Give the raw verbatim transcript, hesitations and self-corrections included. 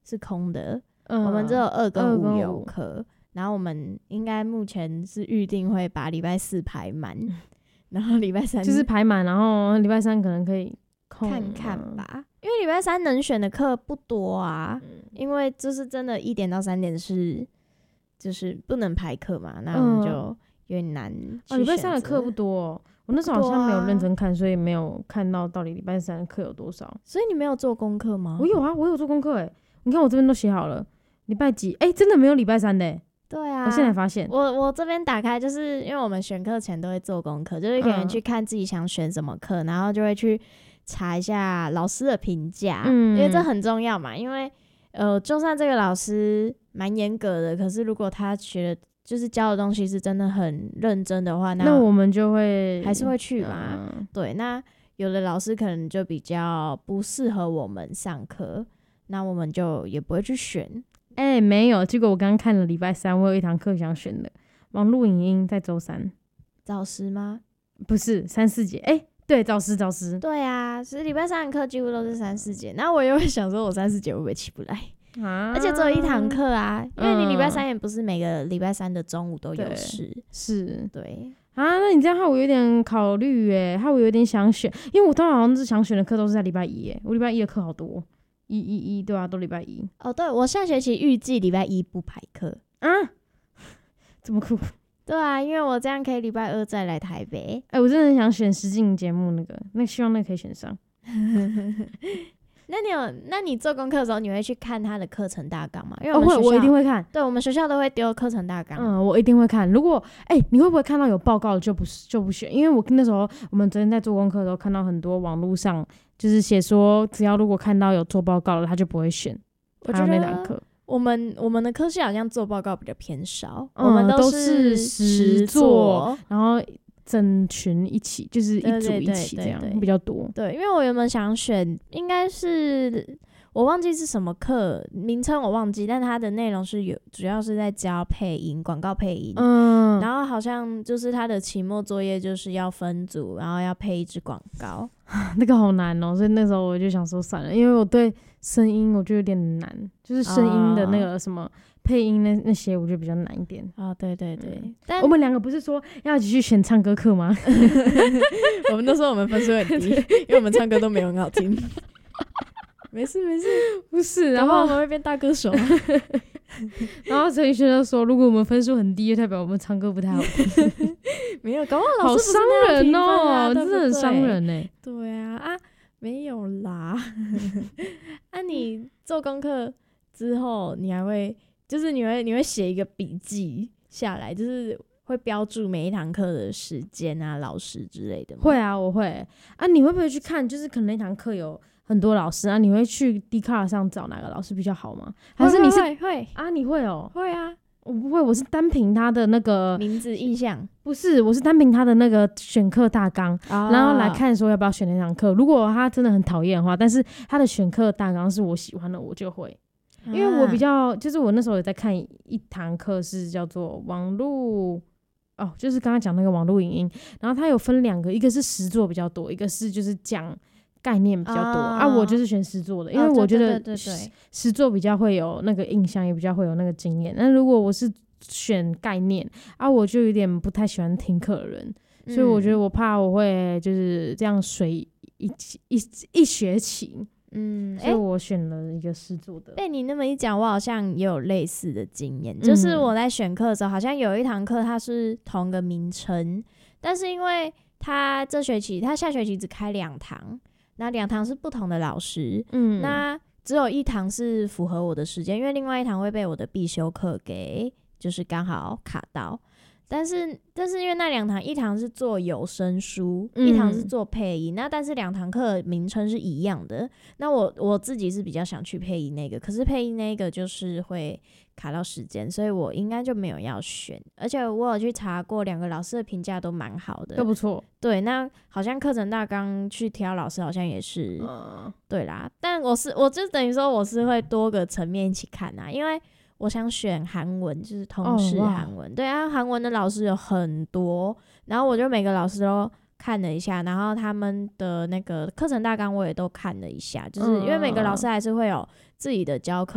是空的， 嗯、 我们只有二跟五有五课，然后我们应该目前是预定会把礼拜四排满，然后礼拜三就是排满，然后礼拜三可能可以空看看吧，因为礼拜三能选的课不多啊， 嗯、 因为就是真的一点到三点是就是不能排课嘛，那我们就有点难去选择。 哦，礼拜三的课不多、哦，我那时候好像没有认真看，啊、所以没有看到到底礼拜三的课有多少。 所以你没有做功课吗？ 我有啊，我有做功课哎，你看我这边都写好了，礼拜几？哎、欸，真的没有礼拜三的哎。 对啊， 我现在发现， 我我这边打开，就是因为我们选课前都会做功课，就是可能去看自己想选什么课，嗯、然后就会去查一下老师的评价，嗯，因为这很重要嘛。因为呃，就算这个老师蛮严格的，可是如果他学的就是教的东西是真的很认真的话，那那我们就会还是会去嘛。 嗯、 对，那有的老师可能就比较不适合我们上课，那我们就也不会去选。 哎、欸，没有，结果我刚刚看了礼拜三，我有一堂课想选的，网络影音在周三。 早师吗？ 不是，三四节。哎、欸，对，早师早师。 对啊，其实礼拜三的课几乎都是三四节，然后我也会想说，我三四节会不会起不来？啊、而且只有一堂课啊，因为你礼拜三也不是每个礼拜三的中午都有事。 是， 对啊，那你这样害我有点考虑耶，害我有点想选，因为我通常好像是想选的课都是在礼拜一耶，我礼拜一的课好多。一一一对啊，都礼拜一。 哦，对，我下学期预计礼拜一不排课啊，这么酷？ 对啊，因为我这样可以礼拜二再来台北。 哎、欸，我真的很想选实境节目那个，那希望那个可以选上。 那你有，那你做功课的时候，你会去看他的课程大纲吗？因为我们学校、哦、会，我一定会看。 对，我们学校都会丢课程大纲。 嗯，我一定会看。如果哎、欸，你会不会看到有报告就不就不选？因为我那时候我们昨天在做功课的时候，看到很多网络上就是写说，只要如果看到有做报告了，他就不会选。 我觉得那堂课， 我们我们的科系好像做报告比较偏少， 嗯、 我们都是实作， 然后整群一起，就是一组一起这样， 对对对对比较多。 对，因为我原本想选，应该是我忘记是什么课名称，我忘记，但它的内容是有，主要是在教配音，广告配音。嗯，然后好像就是它的期末作业就是要分组，然后要配一支广告。 那个好难哦，所以那时候我就想说算了，因为我对声音我觉得有点难，就是声音的那个什么配音那那些我觉得比较难一点。 啊、哦，对对对， 嗯、 但我们两个不是说要一起去选唱歌课吗？ 我们都说我们分数很低，因为我们唱歌都没有很好听。没事没事， 不是，然后我们会变大歌手、啊。 然后陈宇轩就说，如果我们分数很低，就代表我们唱歌不太好听。 没有，搞不好老师好伤人哦， 真的很伤人哎。 对啊啊，没有啦。啊，你做功课之后，你还会就是你会你会写一个笔记下来，就是会标注每一堂课的时间啊、老师之类的吗？ 会啊，我会啊。你会不会去看？就是可能那堂课有很多老师啊，你会去 Dcard 上找哪个老师比较好吗？还是你是会 会, 会啊？你会哦、 喔？会啊， 我不会，我是单凭他的那个名字印象， 不是，我是单凭他的那个选课大纲、哦，然后来看说要不要选那堂课。如果他真的很讨厌的话，但是他的选课大纲是我喜欢的，我就会。因为我比较，就是我那时候有在看一堂课是叫做网络。哦，就是刚刚讲那个网络影音，然后它有分两个，一个是实作比较多，一个是就是讲概念比较多、哦、啊。我就是选实作的，因为我觉得实作比较会有那个印象，也比较会有那个经验。那如果我是选概念啊，我就有点不太喜欢听课的人、嗯，所以我觉得我怕我会就是这样水一一一学期。嗯，所以我选了一个实作的。 被你那么一讲，我好像也有类似的经验、嗯，就是我在选课的时候，好像有一堂课它是同个名称，但是因为它这学期、它下学期只开两堂，那两堂是不同的老师，嗯，那只有一堂是符合我的时间，因为另外一堂会被我的必修课给就是刚好卡到。但是，但是因为那两堂，一堂是做有声书、嗯，一堂是做配音。那但是两堂课名称是一样的。那我我自己是比较想去配音那个，可是配音那个就是会卡到时间，所以我应该就没有要选。而且我有去查过，两个老师的评价都蛮好的， 都不错。 对，那好像课程大纲去挑老师，好像也是、呃、对啦。但我是我就等于说我是会多个层面一起看啊，因为。我想选韩文，就是通识韩文。Oh, 对啊，韩文的老师有很多，然后我就每个老师都看了一下，然后他们的那个课程大纲我也都看了一下，就是因为每个老师还是会有自己的教课。